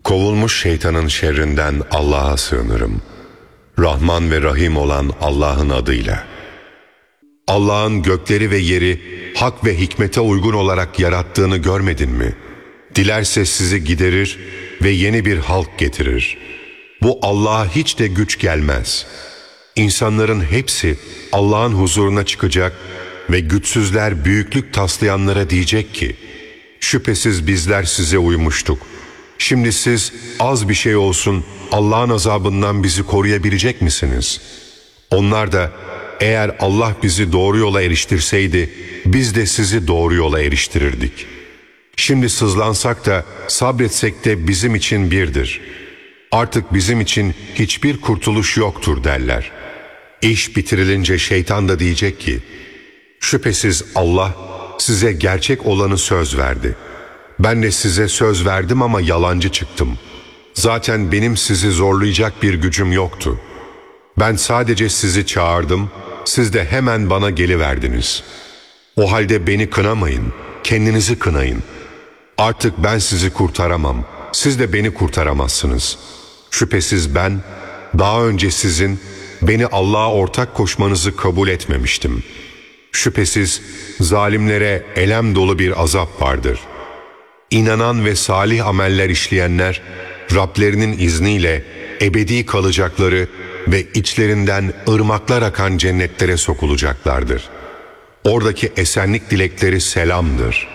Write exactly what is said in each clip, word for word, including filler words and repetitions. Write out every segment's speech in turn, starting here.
Kovulmuş şeytanın şerrinden Allah'a sığınırım. Rahman ve Rahim olan Allah'ın adıyla. Allah'ın gökleri ve yeri hak ve hikmete uygun olarak yarattığını görmedin mi? Dilerse sizi giderir ve yeni bir halk getirir. Bu Allah'a hiç de güç gelmez. İnsanların hepsi Allah'ın huzuruna çıkacak ve güçsüzler büyüklük taslayanlara diyecek ki, şüphesiz bizler size uymuştuk. Şimdi siz az bir şey olsun Allah'ın azabından bizi koruyabilecek misiniz? Onlar da eğer Allah bizi doğru yola eriştirseydi biz de sizi doğru yola eriştirirdik. Şimdi sızlansak da sabretsek de bizim için birdir. Artık bizim için hiçbir kurtuluş yoktur derler. İş bitirilince şeytan da diyecek ki, şüphesiz Allah size gerçek olanı söz verdi. Ben de size söz verdim ama yalancı çıktım. Zaten benim sizi zorlayacak bir gücüm yoktu. Ben sadece sizi çağırdım, siz de hemen bana geliverdiniz. O halde beni kınamayın, kendinizi kınayın. Artık ben sizi kurtaramam, siz de beni kurtaramazsınız. Şüphesiz ben, daha önce sizin beni Allah'a ortak koşmanızı kabul etmemiştim. Şüphesiz zalimlere elem dolu bir azap vardır. İnanan ve salih ameller işleyenler, Rablerinin izniyle ebedi kalacakları ve içlerinden ırmaklar akan cennetlere sokulacaklardır. Oradaki esenlik dilekleri selamdır.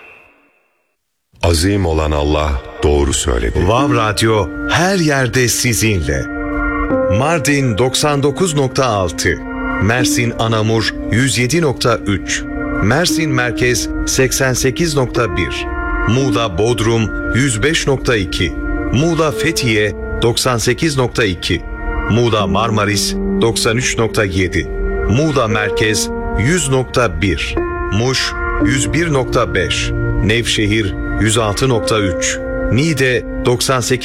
Azim olan Allah doğru söyledi. Vav Radyo her yerde sizinle. Mardin doksan dokuz nokta altı, Mersin Anamur yüz yedi nokta üç, Mersin Merkez seksen sekiz nokta bir, Muğla Bodrum yüz beş nokta iki, Muğla Fethiye doksan sekiz nokta iki, Muğla Marmaris doksan üç nokta yedi, Muğla Merkez yüz nokta bir, Muş yüz bir nokta beş, Nevşehir yüz altı nokta üç, Niğde doksan sekiz